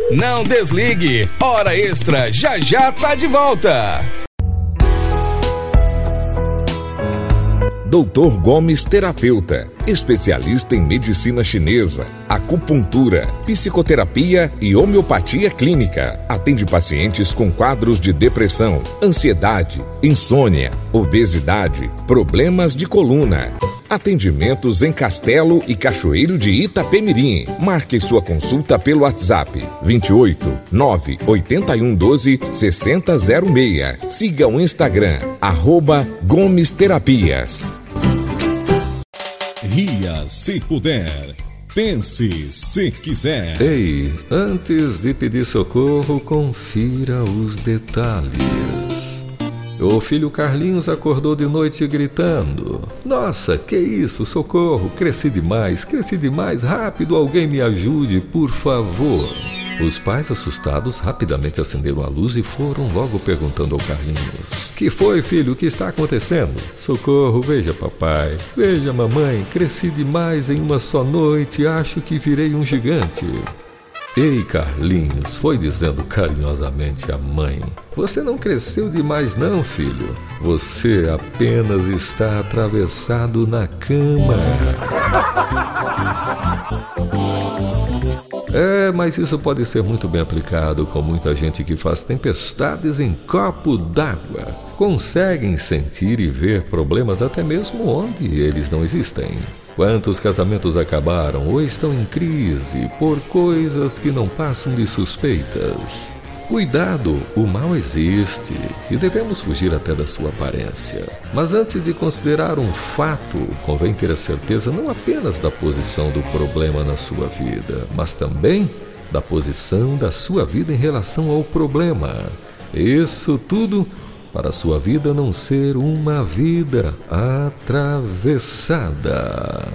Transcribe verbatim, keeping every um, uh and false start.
Não desligue, Hora Extra já já tá de volta. doutor Gomes Terapeuta, especialista em medicina chinesa, acupuntura, psicoterapia e homeopatia clínica. Atende pacientes com quadros de depressão, ansiedade, insônia, obesidade, problemas de coluna. Atendimentos em Castelo e Cachoeiro de Itapemirim. Marque sua consulta pelo WhatsApp vinte e oito, nove oito um um dois, seis zero zero seis. Siga o Instagram, arroba Gomes Terapias. Ria se puder, pense se quiser. Ei, antes de pedir socorro, confira os detalhes. O filho Carlinhos acordou de noite gritando: "Nossa, que isso, socorro, cresci demais, cresci demais, rápido, alguém me ajude, por favor." Os pais, assustados, rapidamente acenderam a luz e foram logo perguntando ao Carlinhos: "Que foi, filho? O que está acontecendo?" "Socorro, veja papai, veja mamãe, cresci demais em uma só noite, acho que virei um gigante." "Ei, Carlinhos", foi dizendo carinhosamente a mãe, "você não cresceu demais não, filho. Você apenas está atravessado na cama." É, mas isso pode ser muito bem aplicado com muita gente que faz tempestades em copo d'água. Conseguem sentir e ver problemas até mesmo onde eles não existem. Quantos casamentos acabaram ou estão em crise por coisas que não passam de suspeitas? Cuidado, o mal existe e devemos fugir até da sua aparência. Mas antes de considerar um fato, convém ter a certeza não apenas da posição do problema na sua vida, mas também da posição da sua vida em relação ao problema. Isso tudo para a sua vida não ser uma vida atravessada.